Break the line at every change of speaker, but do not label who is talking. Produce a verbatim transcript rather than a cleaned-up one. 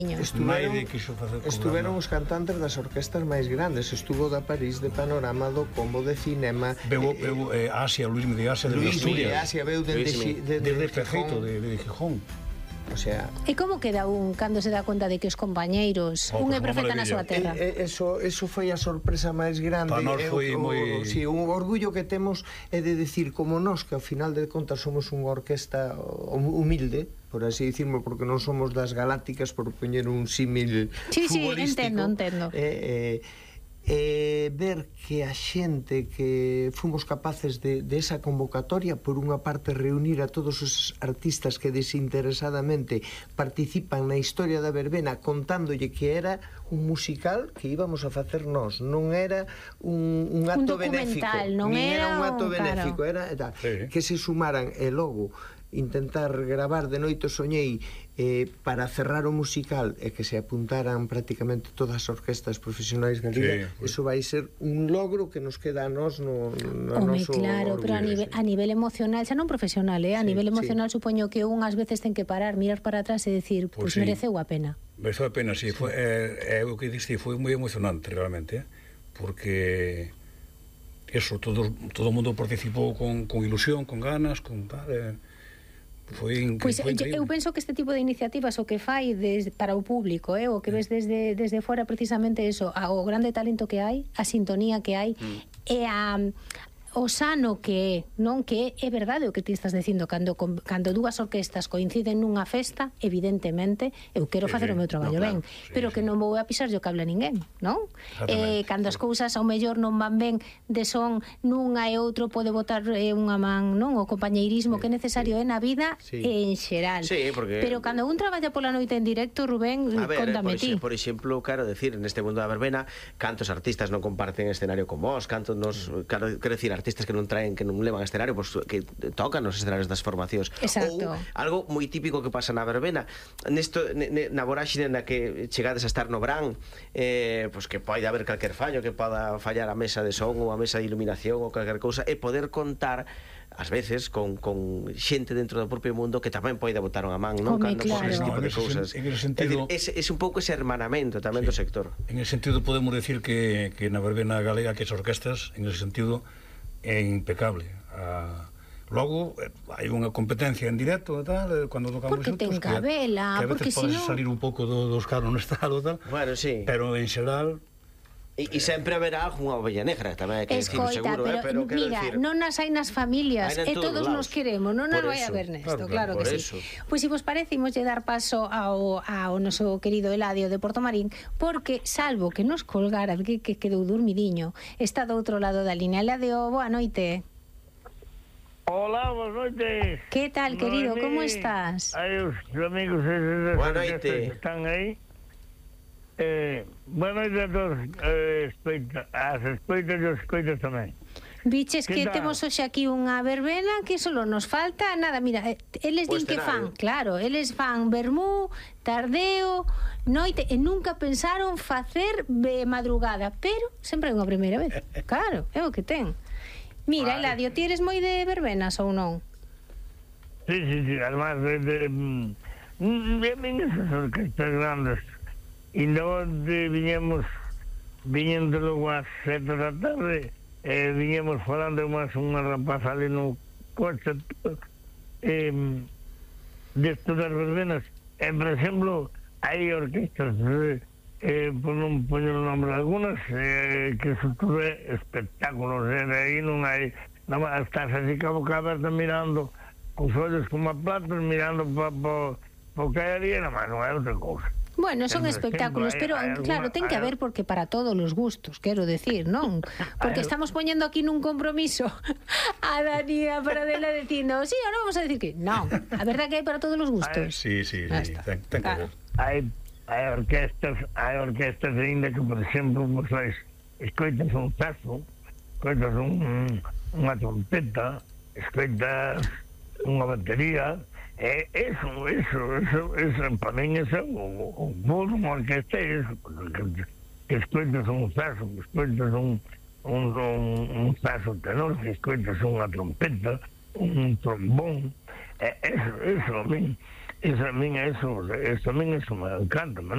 Estuveron,
estuveron os cantantes das orquestas máis grandes. Estuvo da París de Panorama, do Combo de Cinema.
Veu, veu eh, Asia, Luis de Asia de
Luis
Asturias.
de Asia veu dende
de, de, de, de Fejeito, de, de Gijón.
O sea, e como queda un cando se dá conta de que os compañeiros oh, un é profeta na súa terra?
E, e, eso, eso foi a sorpresa máis grande.
Para nós foi moi...
Si, un orgullo que temos é de decir, como nós, que ao final de contas somos unha orquesta humilde, por así dicirmo, porque non somos das galácticas, por poñer un símil
sí,
futbolístico.
Sí, entendo, entendo.
Eh, eh, eh, ver que a xente que fomos capaces de, de esa convocatoria, por unha parte reunir a todos os artistas que desinteresadamente participan na historia da verbena, contándolle que era un musical que íbamos a facer nós, non era un, un acto
un
benéfico,
non
era, era un acto
un,
benéfico,
claro.
era tal,
sí.
Que se sumaran e logo intentar gravar de noite soñei eh, para cerrar o musical e que se apuntaran prácticamente todas as orquestas profesionais galegas, sí, eso vai ser un logro que nos queda a nós no, no
Home,
noso
claro,
orgullo,
pero a nivel, a nivel emocional, xa non profesional, eh? a
sí,
nivel emocional
sí.
Supoño que unhas veces ten que parar, mirar para atrás e decir, pois pues, sí, mereceu a pena.
Mereceu a pena, sí, sí. Foi, é, é o que diste, foi moi emocionante realmente, eh? Porque eso, todo, todo o mundo participou con, con ilusión, con ganas, con tal... Eh, Foi,
pois
foi
eu penso que este tipo de iniciativas o que fai des, para o público, eh, o que ves desde, desde fora precisamente eso, a, o grande talento que hai, a sintonía que hai, mm. e a o sano que é, non? Que é verdade o que ti estás dicindo, cando, cando dúas orquestas coinciden nunha festa, evidentemente eu quero facer sí, o meu traballo no, claro, ben, sí, pero sí. Que non vou a pisar yo cable a ninguén, non? Eh, cando as cousas ao mellor non van ben de son nunha e outro pode botar eh, unha man, non? O compañeirismo sí, que é necesario sí. É na vida sí. En xeral,
sí, porque...
pero cando un traballa pola noite en directo, Rubén,
a ver,
contame
por
ti.
Por exemplo, quero decir, neste mundo da verbena, cantos artistas non comparten escenario con vos, cantos nos, quero, quero decir, artistas que non traen, que non levan escenario, pois pues, que tocan nos escenarios das formacións.
Exacto.
Ou algo moi típico que pasa na verbena, nesto, na voraxine na que chegades a estar no Bran, eh, pois pues que pode haber calquer fallo, que poda fallar a mesa de son ou a mesa de iluminación ou calquer cousa, e poder contar ás veces con, con xente dentro do propio mundo que tamén pode botar unha man, non?
Home,
cando
claro.
ese tipo
no,
de cousas.
En ese sentido,
é, é, é un pouco ese hermanamento tamén sí, do sector.
En ese sentido podemos decir que, que na verbena galega que as orquestas, en ese sentido, é impecable. Ah, logo, hai unha competencia en directo e tal, cando tocamos
porque
xuntos,
ten cabela,
que, que a veces podes
no...
salir un pouco do, dos cánones tal ou tal,
bueno, sí.
Pero en xeral...
E, e sempre haberá unha ovella negra, tamén hai que
Escoita,
decir seguro,
pero,
eh, pero
mira,
decir,
non nas hai nas familias e todos
lados.
Nos queremos, non nos vai
eso,
a ver nesto,
claro,
claro, claro que
eso.
sí. Pois pues, se vos parece, imos lle dar paso ao, ao noso querido Eladio de Portomarín, porque salvo que nos colgara, que, que quedou dormidiño, está do outro lado da línea. Eladio, boa noite.
Hola, boas noites.
Que tal, querido, como estás?
Aí os amigos eses
boa noite.
Que están aí. Eh, boa noite a todos. Eh, espeita, as espeitas e os escoitas tamén.
Biches que temos hoxe aquí unha verbena que solo nos falta nada, mira, eles din que fan, claro, eles fan vermú, tardeo, noite, e nunca pensaron facer de madrugada, pero sempre é unha primeira vez. Claro, é o que ten. Mira, vale. Eladio, ti eres moi de verbenas ou non?
Sí, sí, sí, además de, de, de, de esas orquestas grandes. E non viñemos viñendo logo ás sete da tarde, e viñemos falando máis unha rapaza ali no coche eh, desto das verbenas. E, por exemplo, hai orquestas eh, eh, por non poñer o nombre algunas eh, que son todo espectáculos, e eh, aí non hai nada máis, estás así ca boca aberta mirando cos ollos como a platos, mirando pa, pa, pa que hai ali, nada máis, non é outra cousa.
Bueno, son espectáculos, pero claro, ten que haber porque para todos os gustos, quero decir, non? Porque estamos poñendo aquí nun compromiso a Dani para dela dicindo, sí, ahora vamos a decir que non, a verdade que hai para todos os gustos.
Sí, sí, sí, ten, ten que ver.
Hai, hai orquestas, hai orquestas ainda que, por exemplo, vos vais, escoitas un saxo, escoitas un, unha trompeta, escoitas unha batería. Eh, eso, eso, eso, eso, para min eso, o bo dunha orquesta é eso, que, que escoitas un saxo, que escoitas un, un, un, un saxo tenor, que escoitas unha trompeta, un trombón, eh, eso, eso a min, eso a min, eso, eso a min, eso me encanta,